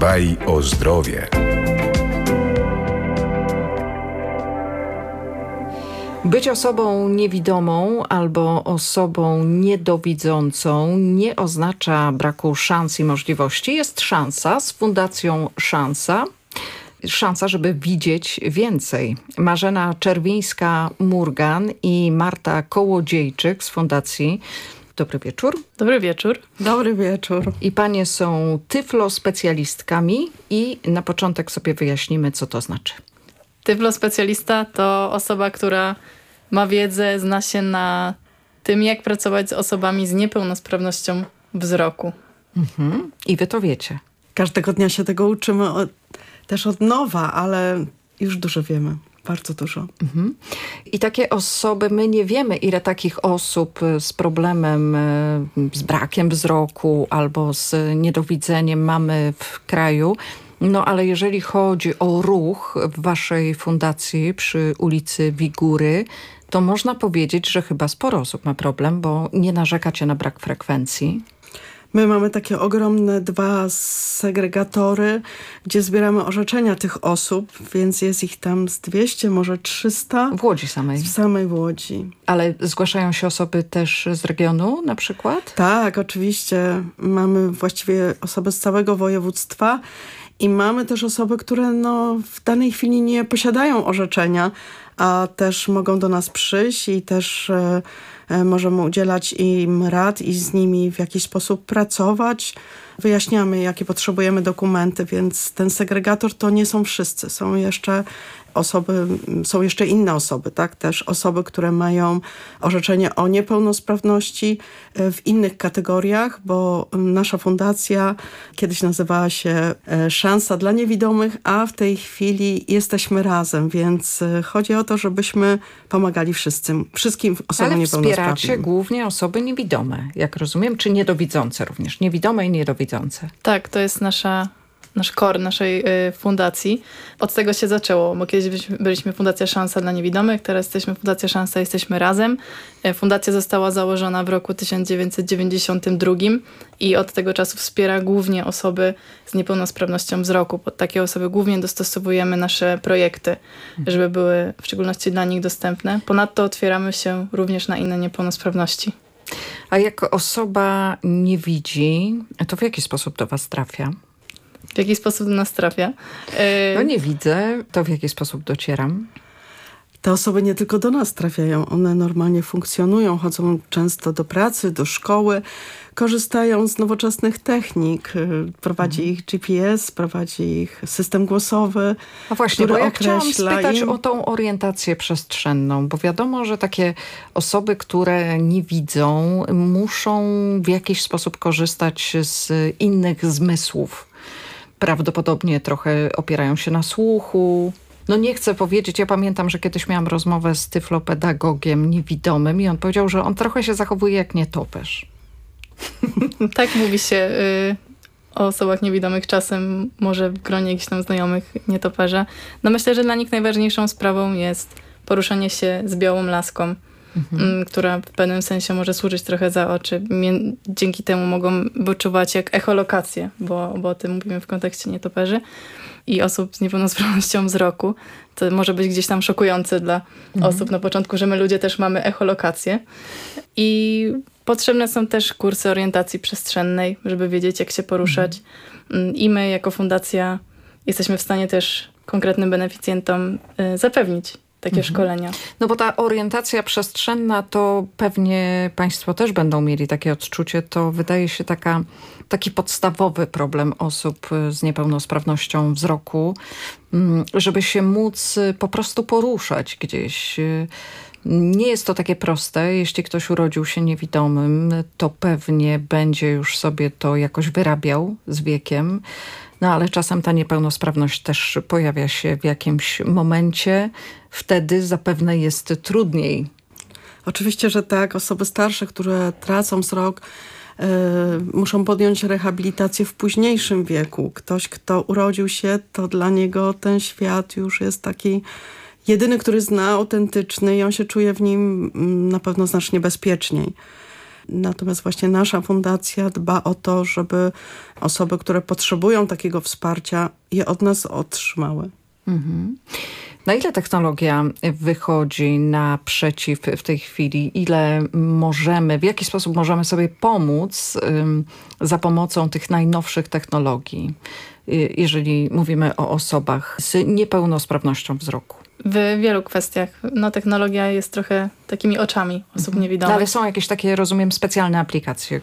Dbaj o zdrowie. Być osobą niewidomą albo osobą niedowidzącą nie oznacza braku szans i możliwości. Jest szansa z Fundacją Szansa, żeby widzieć więcej. Marzena Czerwińska-Murgan i Marta Kołodziejczyk z Fundacji. Dobry wieczór. Dobry wieczór. Dobry wieczór. I panie są tyflospecjalistami i na początek sobie wyjaśnimy, co to znaczy. Tyflospecjalista to osoba, która ma wiedzę, zna się na tym, jak pracować z osobami z niepełnosprawnością wzroku. I wy to wiecie. Każdego dnia się tego uczymy też od nowa, ale już dużo wiemy. Bardzo dużo. I takie osoby, my nie wiemy, ile takich osób z problemem, z brakiem wzroku albo z niedowidzeniem mamy w kraju. No ale jeżeli chodzi o ruch w waszej fundacji przy ulicy Wigury, to można powiedzieć, że chyba sporo osób ma problem, bo nie narzekacie na brak frekwencji. My mamy takie ogromne 2 segregatory, gdzie zbieramy orzeczenia tych osób, więc jest ich tam z 200, może 300. W Łodzi samej. W samej Łodzi. Ale zgłaszają się osoby też z regionu na przykład? Tak, oczywiście. Mamy właściwie osoby z całego województwa i mamy też osoby, które w danej chwili nie posiadają orzeczenia, a też mogą do nas przyjść i też możemy udzielać im rad i z nimi w jakiś sposób pracować. Wyjaśniamy, jakie potrzebujemy dokumenty, więc ten segregator to nie są wszyscy. Są jeszcze inne osoby, tak? Też osoby, które mają orzeczenie o niepełnosprawności w innych kategoriach, bo nasza fundacja kiedyś nazywała się Szansa dla Niewidomych, a w tej chwili jesteśmy razem, więc chodzi o to, żebyśmy pomagali wszystkim osobom niepełnosprawnym. Ale wspieracie głównie osoby niewidome, jak rozumiem, czy niedowidzące również? Niewidome i niedowidzące. Tak, to jest nasz core naszej fundacji. Od tego się zaczęło, bo kiedyś byliśmy Fundacja Szansa dla Niewidomych, teraz jesteśmy Fundacja Szansa, jesteśmy razem. Fundacja została założona w roku 1992 i od tego czasu wspiera głównie osoby z niepełnosprawnością wzroku. Pod takie osoby głównie dostosowujemy nasze projekty, żeby były w szczególności dla nich dostępne. Ponadto otwieramy się również na inne niepełnosprawności. A jak osoba nie widzi, to w jaki sposób do was trafia? W jaki sposób do nas trafia? No nie widzę, to w jaki sposób docieram? Te osoby nie tylko do nas trafiają, one normalnie funkcjonują, chodzą często do pracy, do szkoły, korzystają z nowoczesnych technik, prowadzi ich GPS, prowadzi ich system głosowy, No właśnie, który bo ja chciałam spytać im o tą orientację przestrzenną, bo wiadomo, że takie osoby, które nie widzą, muszą w jakiś sposób korzystać z innych zmysłów. Prawdopodobnie trochę opierają się na słuchu. No nie chcę powiedzieć, ja pamiętam, że kiedyś miałam rozmowę z tyflopedagogiem niewidomym i on powiedział, że on trochę się zachowuje jak nietoperz. Tak mówi się o osobach niewidomych czasem, może w gronie jakichś tam znajomych nietoperza. No myślę, że dla nich najważniejszą sprawą jest poruszanie się z białą laską, która w pewnym sensie może służyć trochę za oczy. Dzięki temu mogą wyczuwać jak echolokację, bo o tym mówimy w kontekście nietoperzy i osób z niepełnosprawnością wzroku. To może być gdzieś tam szokujące dla osób na początku, że my ludzie też mamy echolokację. I potrzebne są też kursy orientacji przestrzennej, żeby wiedzieć, jak się poruszać. I my jako fundacja jesteśmy w stanie też konkretnym beneficjentom zapewnić takie szkolenia. No bo ta orientacja przestrzenna, to pewnie państwo też będą mieli takie odczucie. To wydaje się taki podstawowy problem osób z niepełnosprawnością wzroku, żeby się móc po prostu poruszać gdzieś. Nie jest to takie proste. Jeśli ktoś urodził się niewidomym, to pewnie będzie już sobie to jakoś wyrabiał z wiekiem. No ale czasem ta niepełnosprawność też pojawia się w jakimś momencie. Wtedy zapewne jest trudniej. Oczywiście, że tak. Osoby starsze, które tracą wzrok, muszą podjąć rehabilitację w późniejszym wieku. Ktoś, kto urodził się, to dla niego ten świat już jest taki jedyny, który zna, autentyczny i on się czuje w nim na pewno znacznie bezpieczniej. Natomiast właśnie nasza fundacja dba o to, żeby osoby, które potrzebują takiego wsparcia, je od nas otrzymały. Mhm. Na ile technologia wychodzi naprzeciw w tej chwili? W jaki sposób możemy sobie pomóc za pomocą tych najnowszych technologii, jeżeli mówimy o osobach z niepełnosprawnością wzroku? W wielu kwestiach technologia jest trochę takimi oczami osób niewidomych. Ale są jakieś takie, rozumiem, specjalne aplikacje,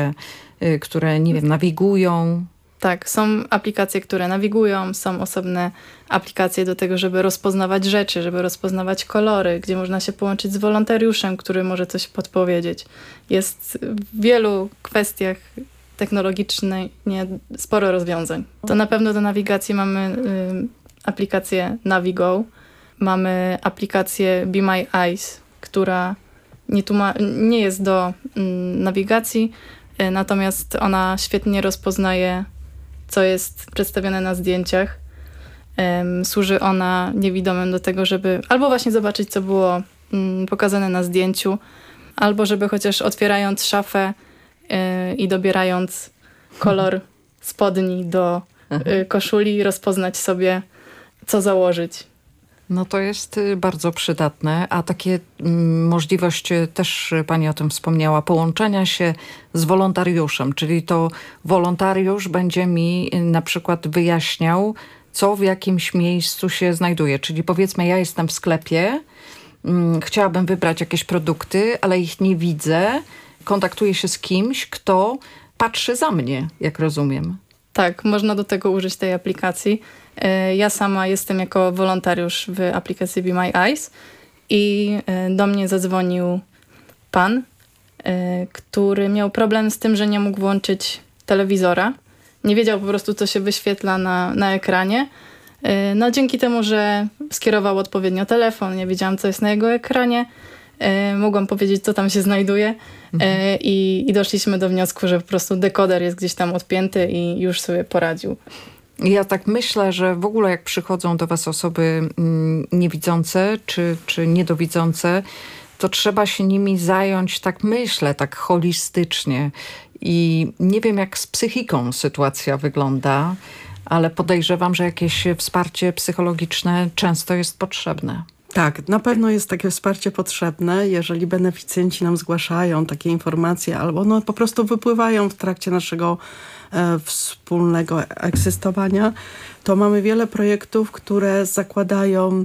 które nie wiem, nawigują. Tak, są aplikacje, które nawigują, są osobne aplikacje do tego, żeby rozpoznawać rzeczy, żeby rozpoznawać kolory, gdzie można się połączyć z wolontariuszem, który może coś podpowiedzieć. Jest w wielu kwestiach technologicznych sporo rozwiązań. To na pewno do nawigacji mamy aplikację Navigo, mamy aplikację Be My Eyes, która nie jest do nawigacji, natomiast ona świetnie rozpoznaje, co jest przedstawione na zdjęciach. Służy ona niewidomym do tego, żeby albo właśnie zobaczyć, co było pokazane na zdjęciu, albo żeby chociaż otwierając szafę i dobierając kolor spodni do koszuli, rozpoznać sobie, co założyć. No to jest bardzo przydatne, a takie możliwość, też pani o tym wspomniała, połączenia się z wolontariuszem, czyli to wolontariusz będzie mi na przykład wyjaśniał, co w jakimś miejscu się znajduje. Czyli powiedzmy, ja jestem w sklepie, chciałabym wybrać jakieś produkty, ale ich nie widzę, kontaktuję się z kimś, kto patrzy za mnie, jak rozumiem. Tak, można do tego użyć tej aplikacji. Ja sama jestem jako wolontariusz w aplikacji Be My Eyes i do mnie zadzwonił pan, który miał problem z tym, że nie mógł włączyć telewizora. Nie wiedział po prostu, co się wyświetla na ekranie. No dzięki temu, że skierował odpowiednio telefon, nie wiedziałam, co jest na jego ekranie, mogłam powiedzieć, co tam się znajduje i doszliśmy do wniosku, że po prostu dekoder jest gdzieś tam odpięty i już sobie poradził. Ja tak myślę, że w ogóle jak przychodzą do was osoby niewidzące czy niedowidzące, to trzeba się nimi zająć, tak myślę, tak holistycznie. I nie wiem, jak z psychiką sytuacja wygląda, ale podejrzewam, że jakieś wsparcie psychologiczne często jest potrzebne. Tak, na pewno jest takie wsparcie potrzebne, jeżeli beneficjenci nam zgłaszają takie informacje albo po prostu wypływają w trakcie naszego wspólnego egzystowania, to mamy wiele projektów, które zakładają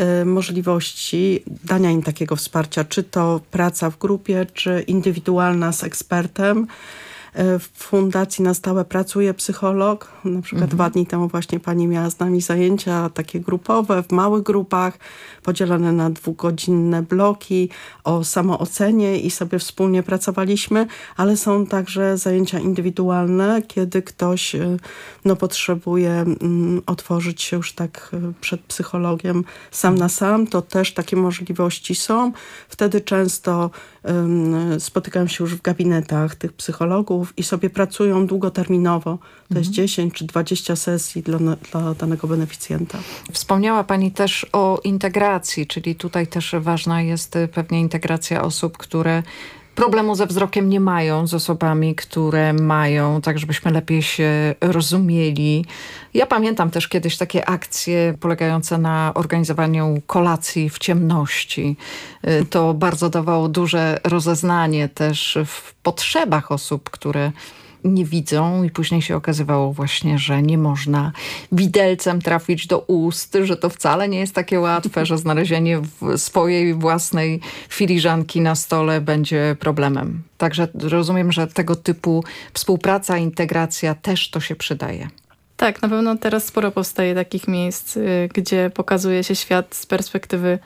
możliwości dania im takiego wsparcia, czy to praca w grupie, czy indywidualna z ekspertem. W fundacji na stałe pracuje psycholog. Na przykład 2 dni temu właśnie pani miała z nami zajęcia takie grupowe, w małych grupach, podzielone na 2-godzinne bloki o samoocenie i sobie wspólnie pracowaliśmy, ale są także zajęcia indywidualne, kiedy ktoś potrzebuje otworzyć się już tak przed psychologiem sam na sam, to też takie możliwości są. Wtedy często spotykają się już w gabinetach tych psychologów i sobie pracują długoterminowo. To jest 10 czy 20 sesji dla danego beneficjenta. Wspomniała pani też o integracji, czyli tutaj też ważna jest pewnie integracja osób, które problemu ze wzrokiem nie mają, z osobami, które mają, tak żebyśmy lepiej się rozumieli. Ja pamiętam też kiedyś takie akcje polegające na organizowaniu kolacji w ciemności. To bardzo dawało duże rozeznanie też w potrzebach osób, które nie widzą i później się okazywało właśnie, że nie można widelcem trafić do ust, że to wcale nie jest takie łatwe, że znalezienie swojej własnej filiżanki na stole będzie problemem. Także rozumiem, że tego typu współpraca, integracja też to się przydaje. Tak, na pewno teraz sporo powstaje takich miejsc, gdzie pokazuje się świat z perspektywy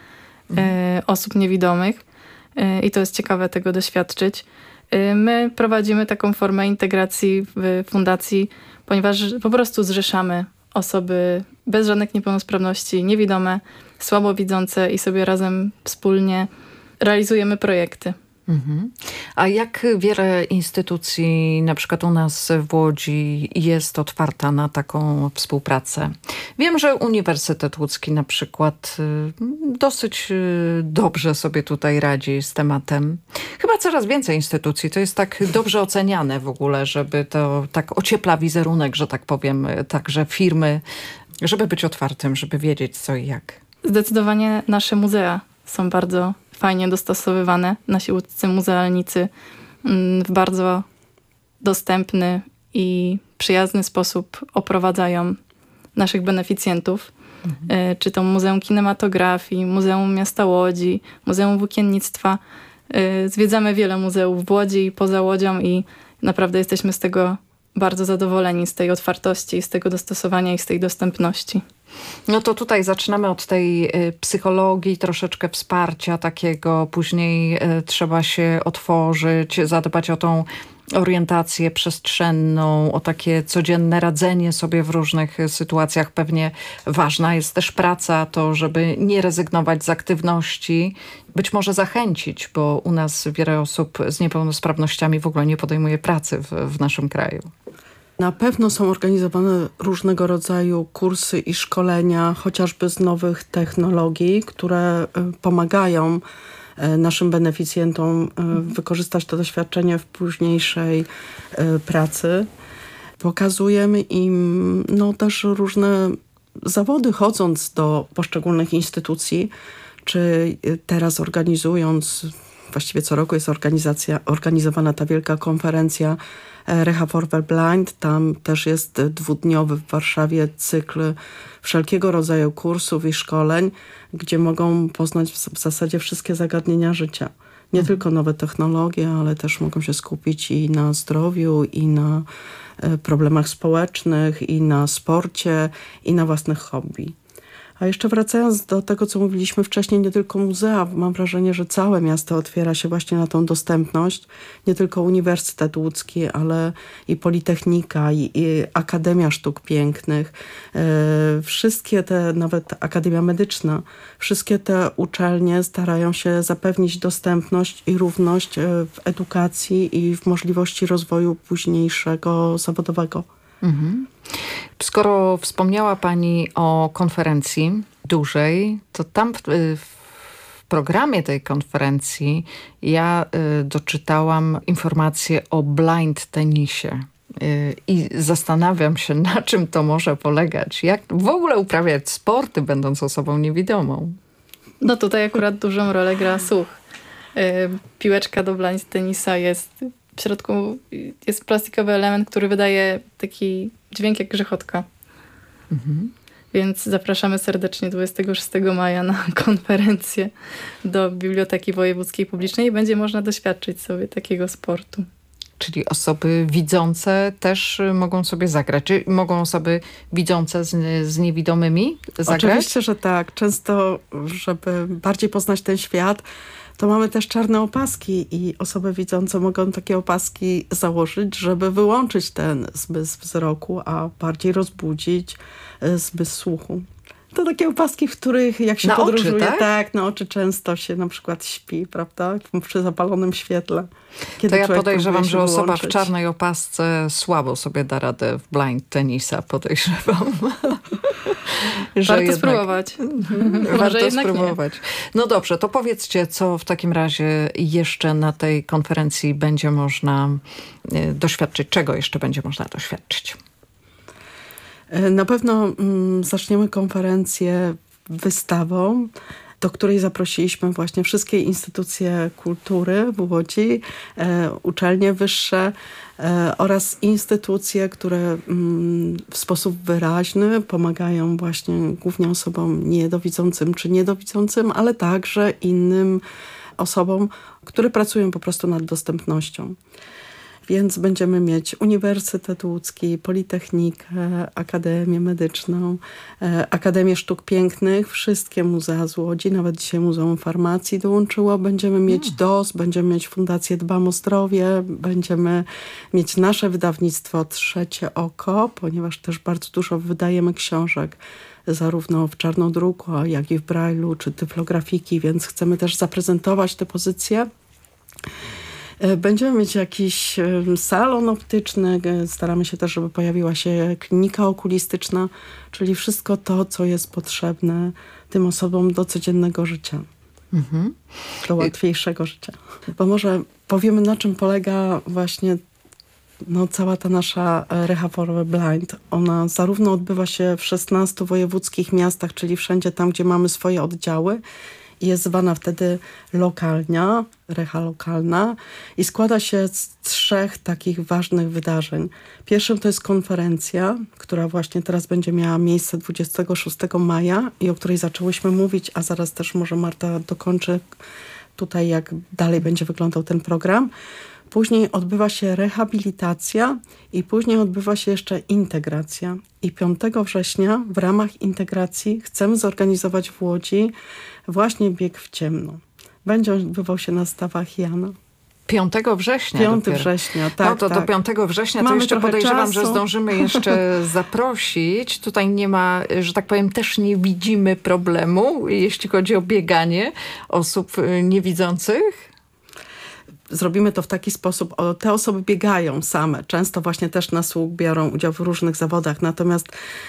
osób niewidomych i to jest ciekawe tego doświadczyć. My prowadzimy taką formę integracji w fundacji, ponieważ po prostu zrzeszamy osoby bez żadnych niepełnosprawności, niewidome, słabowidzące i sobie razem wspólnie realizujemy projekty. A jak wiele instytucji, na przykład u nas w Łodzi, jest otwarta na taką współpracę? Wiem, że Uniwersytet Łódzki na przykład dosyć dobrze sobie tutaj radzi z tematem. Chyba coraz więcej instytucji. To jest tak dobrze oceniane w ogóle, żeby to tak ociepla wizerunek, że tak powiem, także firmy, żeby być otwartym, żeby wiedzieć co i jak. Zdecydowanie nasze muzea są bardzo fajnie dostosowywane. Nasi łódzcy muzealnicy w bardzo dostępny i przyjazny sposób oprowadzają naszych beneficjentów. Czy to Muzeum Kinematografii, Muzeum Miasta Łodzi, Muzeum Włókiennictwa. Zwiedzamy wiele muzeów w Łodzi i poza Łodzią i naprawdę jesteśmy z tego bardzo zadowoleni, z tej otwartości, z tego dostosowania i z tej dostępności. No to tutaj zaczynamy od tej psychologii, troszeczkę wsparcia takiego, później trzeba się otworzyć, zadbać o tą orientację przestrzenną, o takie codzienne radzenie sobie w różnych sytuacjach. Pewnie ważna jest też praca, to żeby nie rezygnować z aktywności, być może zachęcić, bo u nas wiele osób z niepełnosprawnościami w ogóle nie podejmuje pracy w naszym kraju. Na pewno są organizowane różnego rodzaju kursy i szkolenia, chociażby z nowych technologii, które pomagają naszym beneficjentom wykorzystać to doświadczenie w późniejszej pracy. Pokazujemy im też różne zawody, chodząc do poszczególnych instytucji, czy teraz organizując, właściwie co roku jest organizowana ta wielka konferencja Reha for the Blind. Tam też jest dwudniowy w Warszawie cykl wszelkiego rodzaju kursów i szkoleń, gdzie mogą poznać w zasadzie wszystkie zagadnienia życia. Nie tylko nowe technologie, ale też mogą się skupić i na zdrowiu, i na problemach społecznych, i na sporcie, i na własnych hobby. A jeszcze wracając do tego, co mówiliśmy wcześniej, nie tylko muzea, mam wrażenie, że całe miasto otwiera się właśnie na tą dostępność. Nie tylko Uniwersytet Łódzki, ale i Politechnika, i Akademia Sztuk Pięknych. Wszystkie te, nawet Akademia Medyczna, wszystkie te uczelnie starają się zapewnić dostępność i równość w edukacji i w możliwości rozwoju późniejszego zawodowego. Skoro wspomniała Pani o konferencji dużej, to tam w programie tej konferencji ja doczytałam informacje o blind tenisie. I zastanawiam się, na czym to może polegać. Jak w ogóle uprawiać sporty, będąc osobą niewidomą? No tutaj akurat dużą rolę gra słuch. Piłeczka do blind tenisa jest... W środku jest plastikowy element, który wydaje taki dźwięk jak grzechotka. Więc zapraszamy serdecznie 26 maja na konferencję do Biblioteki Wojewódzkiej Publicznej i będzie można doświadczyć sobie takiego sportu. Czyli osoby widzące też mogą sobie zagrać? Czy mogą osoby widzące z niewidomymi zagrać? Oczywiście, że tak. Często, żeby bardziej poznać ten świat, to mamy też czarne opaski i osoby widzące mogą takie opaski założyć, żeby wyłączyć ten zmysł wzroku, a bardziej rozbudzić zmysł słuchu. To takie opaski, w których jak się na podróżuje, oczy, tak? Tak, na oczy często się na przykład śpi, prawda? Przy zapalonym świetle. Kiedy to ja człowiek podejrzewam, próbuje się że osoba wyłączyć. w czarnej opasce słabo sobie da radę w blind tenisa, podejrzewam. Warto spróbować. Warto spróbować. No dobrze, to powiedzcie, co w takim razie jeszcze na tej konferencji będzie można doświadczyć, czego jeszcze będzie można doświadczyć? Na pewno zaczniemy konferencję wystawą, do której zaprosiliśmy właśnie wszystkie instytucje kultury w Łodzi, uczelnie wyższe oraz instytucje, które w sposób wyraźny pomagają właśnie głównie osobom niedowidzącym czy niedowidzącym, ale także innym osobom, które pracują po prostu nad dostępnością. Więc będziemy mieć Uniwersytet Łódzki, Politechnikę, Akademię Medyczną, Akademię Sztuk Pięknych, wszystkie muzea z Łodzi, nawet dzisiaj Muzeum Farmacji dołączyło. Będziemy mieć DOS, będziemy mieć Fundację Dbam o Zdrowie, będziemy mieć nasze wydawnictwo Trzecie Oko, ponieważ też bardzo dużo wydajemy książek, zarówno w czarnodruku, jak i w brajlu, czy tyflografiki, więc chcemy też zaprezentować te pozycje. Będziemy mieć jakiś salon optyczny. Staramy się też, żeby pojawiła się klinika okulistyczna, czyli wszystko to, co jest potrzebne tym osobom do codziennego życia. Do łatwiejszego życia. Bo może powiemy, na czym polega właśnie cała ta nasza Rehab for the Blind. Ona zarówno odbywa się w 16 wojewódzkich miastach, czyli wszędzie tam, gdzie mamy swoje oddziały. I jest zwana wtedy lokalnia, reha lokalna i składa się z 3 takich ważnych wydarzeń. Pierwszym to jest konferencja, która właśnie teraz będzie miała miejsce 26 maja i o której zaczęłyśmy mówić, a zaraz też może Marta dokończy tutaj, jak dalej będzie wyglądał ten program. Później odbywa się rehabilitacja i później odbywa się jeszcze integracja. I 5 września w ramach integracji chcemy zorganizować w Łodzi właśnie bieg w ciemno. Będzie odbywał się na stawach Jana. 5 września 5 dopiero. września, tak. No to tak. do 5 września Mamy to jeszcze trochę podejrzewam, czasu. że zdążymy jeszcze zaprosić. Tutaj nie ma, że tak powiem, też nie widzimy problemu, jeśli chodzi o bieganie osób niewidzących. Zrobimy to w taki sposób, te osoby biegają same, często właśnie też na słuch biorą udział w różnych zawodach, natomiast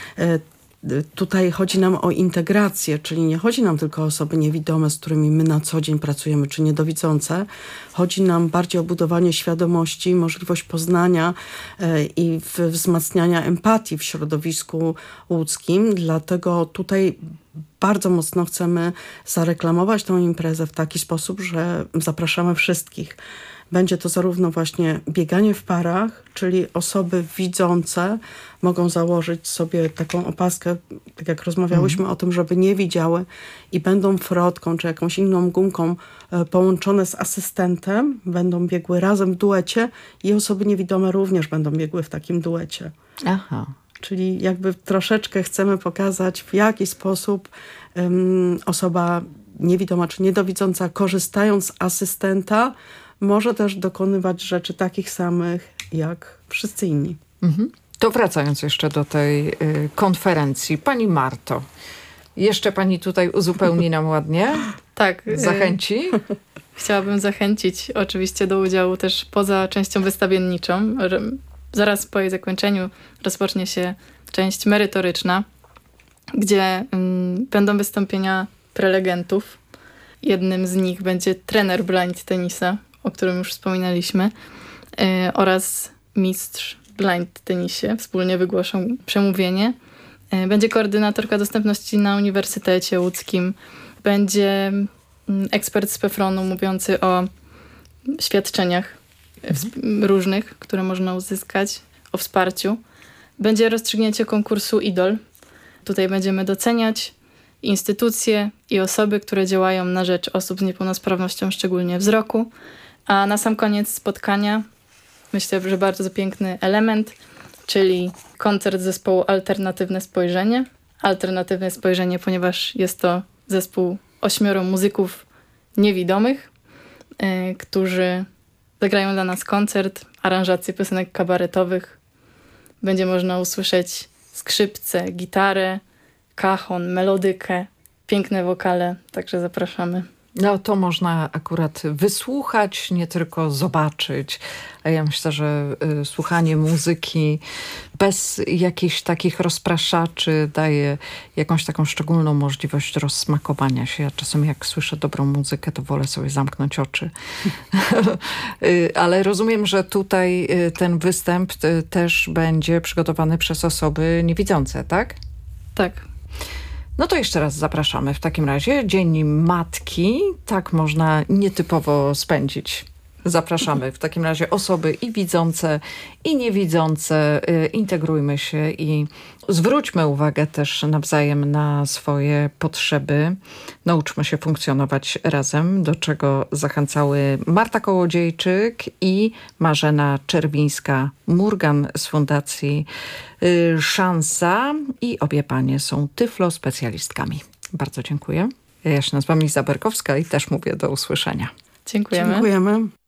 tutaj chodzi nam o integrację, czyli nie chodzi nam tylko o osoby niewidome, z którymi my na co dzień pracujemy, czy niedowidzące. Chodzi nam bardziej o budowanie świadomości, możliwość poznania i wzmacniania empatii w środowisku łódzkim. Dlatego tutaj bardzo mocno chcemy zareklamować tę imprezę w taki sposób, że zapraszamy wszystkich. Będzie to zarówno właśnie bieganie w parach, czyli osoby widzące mogą założyć sobie taką opaskę, tak jak rozmawiałyśmy o tym, żeby nie widziały i będą frotką czy jakąś inną gumką połączone z asystentem, będą biegły razem w duecie i osoby niewidome również będą biegły w takim duecie. Aha. Czyli jakby troszeczkę chcemy pokazać, w jaki sposób osoba niewidoma czy niedowidząca, korzystając z asystenta, może też dokonywać rzeczy takich samych jak wszyscy inni. To wracając jeszcze do tej konferencji. Pani Marto, jeszcze pani tutaj uzupełni nam ładnie? Tak. Zachęci? Chciałabym zachęcić oczywiście do udziału też poza częścią wystawienniczą. Zaraz po jej zakończeniu rozpocznie się część merytoryczna, gdzie będą wystąpienia prelegentów. Jednym z nich będzie trener blind tenisa, o którym już wspominaliśmy, oraz mistrz blind tenisie. Wspólnie wygłoszą przemówienie. Będzie koordynatorka dostępności na Uniwersytecie Łódzkim. Będzie ekspert z PFRON-u mówiący o świadczeniach różnych, które można uzyskać, o wsparciu. Będzie rozstrzygnięcie konkursu IDOL. Tutaj będziemy doceniać instytucje i osoby, które działają na rzecz osób z niepełnosprawnością, szczególnie wzroku. A na sam koniec spotkania, myślę, że bardzo piękny element, czyli koncert zespołu Alternatywne Spojrzenie. Alternatywne Spojrzenie, ponieważ jest to zespół 8 muzyków niewidomych, którzy zagrają dla nas koncert, aranżację piosenek kabaretowych. Będzie można usłyszeć skrzypce, gitarę, cajon, melodykę, piękne wokale, także zapraszamy. No to można akurat wysłuchać, nie tylko zobaczyć. A ja myślę, że słuchanie muzyki bez jakichś takich rozpraszaczy daje jakąś taką szczególną możliwość rozsmakowania się. Ja czasem jak słyszę dobrą muzykę, to wolę sobie zamknąć oczy. Ale rozumiem, że tutaj ten występ też będzie przygotowany przez osoby niewidzące, tak? Tak. No to jeszcze raz zapraszamy w takim razie. Dzień Matki. Tak można nietypowo spędzić. Zapraszamy w takim razie osoby i widzące, i niewidzące. Integrujmy się i zwróćmy uwagę też nawzajem na swoje potrzeby. Nauczmy się funkcjonować razem, do czego zachęcały Marta Kołodziejczyk i Marzena Czerwińska-Murgan z Fundacji Szansa. I obie panie są tyflospecjalistkami. Bardzo dziękuję. Ja się nazywam Liza Berkowska i też mówię do usłyszenia. Dziękujemy. Dziękujemy.